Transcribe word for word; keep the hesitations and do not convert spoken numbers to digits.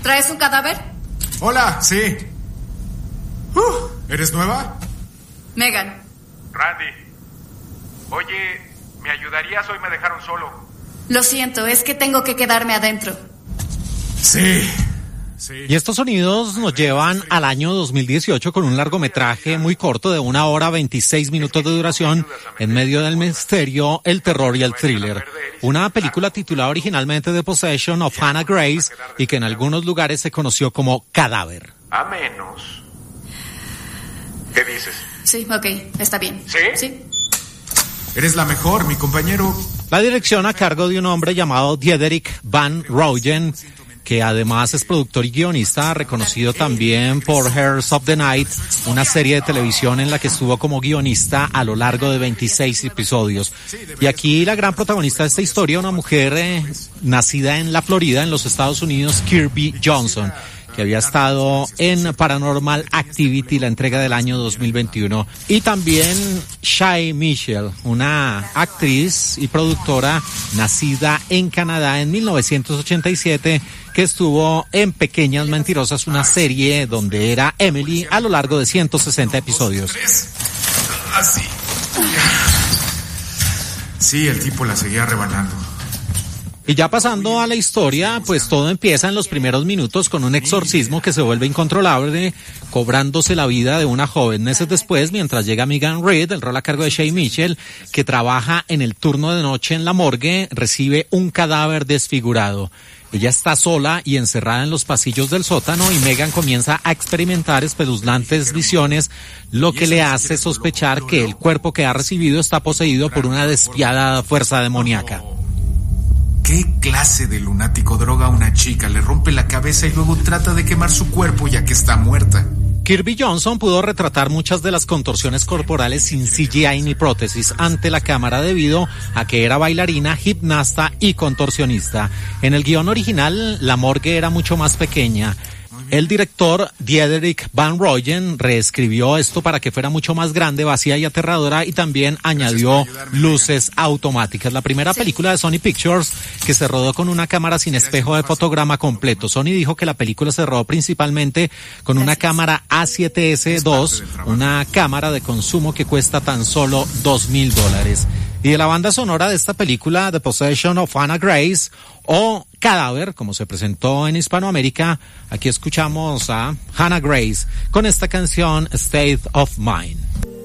¿Traes un cadáver? Hola, sí. Uh, ¿Eres nueva? Megan. Randy. Oye, ¿me ayudarías? Hoy me dejaron solo. Lo siento, es que tengo que quedarme adentro. Sí. Sí. Y estos sonidos nos llevan al año dos mil dieciocho con un largometraje muy corto de una hora veintiséis minutos de duración en medio del misterio, el terror y el thriller. Una película titulada originalmente The Possession of Hannah Grace y que en algunos lugares se conoció como Cadáver. A menos. ¿Qué dices? Sí, ok, está bien. ¿Sí? Sí. Eres la mejor, mi compañero. La dirección a cargo de un hombre llamado Diederik Van Rooyen, que además es productor y guionista, reconocido también por Heirs of the Night, una serie de televisión en la que estuvo como guionista a lo largo de veintiséis episodios. Y aquí la gran protagonista de esta historia, una mujer eh, nacida en la Florida, en los Estados Unidos, Kirby Johnson, que había estado en Paranormal Activity, la entrega del año dos mil veintiuno, y también Shay Mitchell, una actriz y productora nacida en Canadá en mil novecientos ochenta y siete, que estuvo en Pequeñas Mentirosas, una serie donde era Emily a lo largo de ciento sesenta episodios. Así. Sí, el tipo la seguía rebanando. Y ya pasando a la historia, pues todo empieza en los primeros minutos con un exorcismo que se vuelve incontrolable, cobrándose la vida de una joven. Meses después, mientras llega Megan Reed, el rol a cargo de Shay Mitchell, que trabaja en el turno de noche en la morgue, recibe un cadáver desfigurado. Ella está sola y encerrada en los pasillos del sótano y Megan comienza a experimentar espeluznantes visiones, lo que le hace sospechar que el cuerpo que ha recibido está poseído por una despiadada fuerza demoníaca. ¿Qué clase de lunático droga a una chica? Le rompe la cabeza y luego trata de quemar su cuerpo ya que está muerta. Kirby Johnson pudo retratar muchas de las contorsiones corporales sin C G I ni prótesis ante la cámara debido a que era bailarina, gimnasta y contorsionista. En el guión original, la morgue era mucho más pequeña. El director Diederik Van Rooyen reescribió esto para que fuera mucho más grande, vacía y aterradora, y también añadió luces automáticas. La primera película de Sony Pictures, que se rodó con una cámara sin espejo de fotograma completo. Sony dijo que la película se rodó principalmente con una cámara A siete S dos, una cámara de consumo que cuesta tan solo dos mil dólares. Y de la banda sonora de esta película, The Possession of Hannah Grace, o Cadáver, como se presentó en Hispanoamérica, aquí escuchamos a Hannah Grace con esta canción State of Mind.